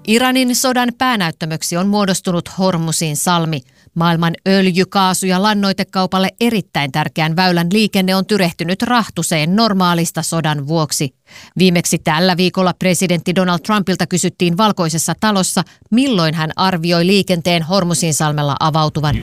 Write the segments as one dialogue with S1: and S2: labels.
S1: Iranin sodan päänäyttämöksi on muodostunut Hormuzin salmi. Maailman öljy-, kaasu- ja lannoitekaupalle erittäin tärkeän väylän liikenne on tyrehtynyt rahtuseen normaalista sodan vuoksi. Viimeksi tällä viikolla presidentti Donald Trumpilta kysyttiin Valkoisessa talossa, milloin hän arvioi liikenteen Hormuzin salmella avautuvan.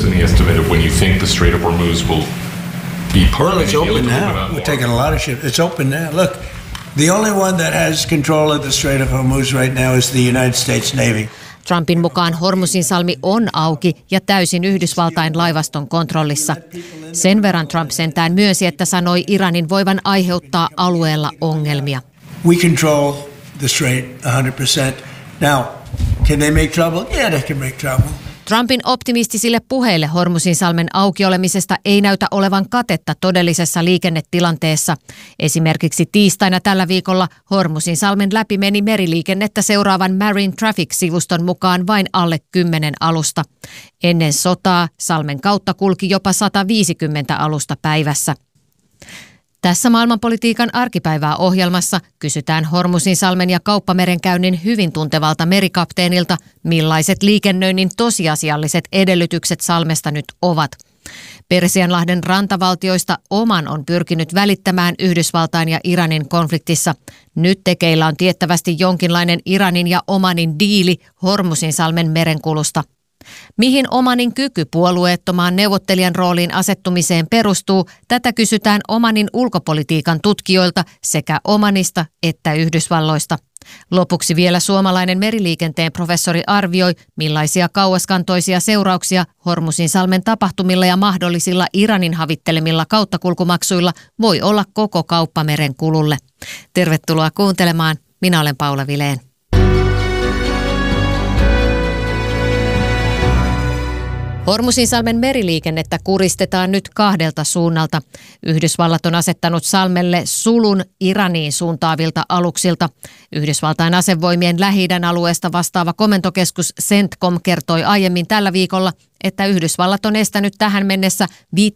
S2: Well, it's open now. We're taking a lot of ships. It's open now. Look, the only one that has control of the Strait of Hormuz right now is the United States Navy.
S1: Trumpin mukaan Hormuzin salmi on auki ja täysin Yhdysvaltain laivaston kontrollissa. Sen verran Trump sentään myönsi, että sanoi Iranin voivan aiheuttaa alueella ongelmia.
S2: We control the strait 100%. Now, can they make trouble? Yeah, they can make trouble.
S1: Trumpin optimistisille puheille Hormuzin salmen aukiolemisesta ei näytä olevan katetta todellisessa liikennetilanteessa. Esimerkiksi tiistaina tällä viikolla Hormuzin salmen läpi meni meriliikennettä seuraavan Marine Traffic-sivuston mukaan vain alle 10 alusta. Ennen sotaa salmen kautta kulki jopa 150 alusta päivässä. Tässä maailmanpolitiikan arkipäivää ohjelmassa kysytään Hormuzin salmen ja kauppamerenkäynnin hyvin tuntevalta merikapteenilta, millaiset liikennöinnin tosiasialliset edellytykset salmesta nyt ovat. Persianlahden rantavaltioista Oman on pyrkinyt välittämään Yhdysvaltain ja Iranin konfliktissa. Nyt tekeillä on tiettävästi jonkinlainen Iranin ja Omanin diili Hormuzin salmen merenkulusta. Mihin Omanin kyky puolueettomaan neuvottelijan rooliin asettumiseen perustuu, tätä kysytään Omanin ulkopolitiikan tutkijoilta sekä Omanista että Yhdysvalloista. Lopuksi vielä suomalainen meriliikenteen professori arvioi, millaisia kauaskantoisia seurauksia Hormuzin salmen tapahtumilla ja mahdollisilla Iranin havittelemilla kauttakulkumaksuilla voi olla koko kauppameren kululle. Tervetuloa kuuntelemaan. Minä olen Paula Vilén. Hormuzin salmen meriliikennettä kuristetaan nyt 2 suunnalta. Yhdysvallat on asettanut salmelle sulun Iraniin suuntaavilta aluksilta. Yhdysvaltain asevoimien Lähi-idän alueesta vastaava komentokeskus CENTCOM kertoi aiemmin tällä viikolla, että Yhdysvallat on estänyt tähän mennessä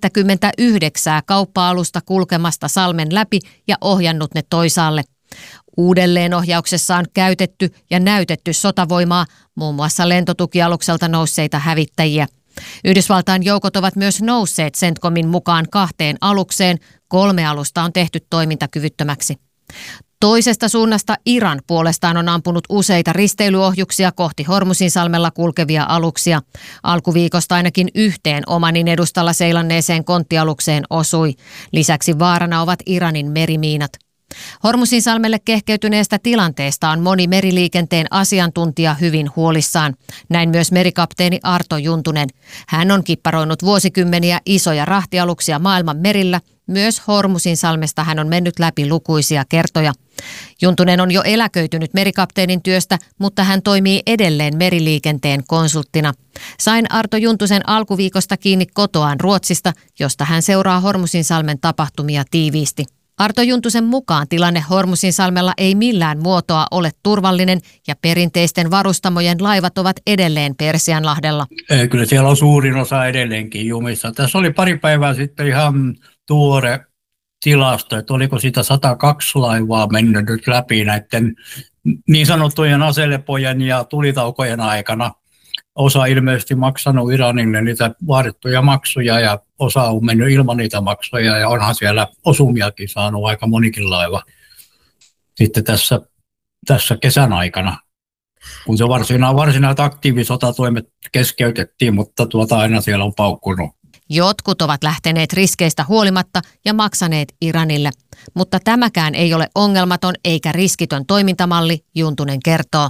S1: 59 kauppa-alusta kulkemasta salmen läpi ja ohjannut ne toisaalle. Uudelleenohjauksessa on käytetty ja näytetty sotavoimaa, muun muassa lentotukialukselta nousseita hävittäjiä. Yhdysvaltain joukot ovat myös nousseet CENTCOMin mukaan 2 alukseen, 3 alusta on tehty toimintakyvyttömäksi. Toisesta suunnasta Iran puolestaan on ampunut useita risteilyohjuksia kohti Hormuzin salmella kulkevia aluksia. Alkuviikosta ainakin 1 Omanin edustalla seilanneeseen konttialukseen osui. Lisäksi vaarana ovat Iranin merimiinat. Hormuzin salmelle kehkeytyneestä tilanteesta on moni meriliikenteen asiantuntija hyvin huolissaan. Näin myös merikapteeni Arto Juntunen. Hän on kipparoinut vuosikymmeniä isoja rahtialuksia maailman merillä. Myös Hormuzin salmesta hän on mennyt läpi lukuisia kertoja. Juntunen on jo eläköitynyt merikapteenin työstä, mutta hän toimii edelleen meriliikenteen konsulttina. Sain Arto Juntusen alkuviikosta kiinni kotoaan Ruotsista, josta hän seuraa Hormuzin salmen tapahtumia tiiviisti. Arto Juntusen mukaan tilanne Hormuzin salmella ei millään muotoa ole turvallinen ja perinteisten varustamojen laivat ovat edelleen Persianlahdella.
S3: Kyllä siellä on suurin osa edelleenkin jumissa. Tässä oli pari päivää sitten ihan tuore tilasto, että oliko sitä 102 laivaa mennyt nyt läpi näiden niin sanottujen aselepojen ja tulitaukojen aikana. Osa ilmeisesti maksanut Iranille niitä vaadittuja maksuja ja osa on mennyt ilman niitä maksuja ja onhan siellä osumiakin saanut aika monikin laiva sitten tässä kesän aikana, kun se varsinaiset aktiivisotatoimet keskeytettiin, mutta aina siellä on paukkunut.
S1: Jotkut ovat lähteneet riskeistä huolimatta ja maksaneet Iranille, mutta tämäkään ei ole ongelmaton eikä riskitön toimintamalli, Juntunen kertoo.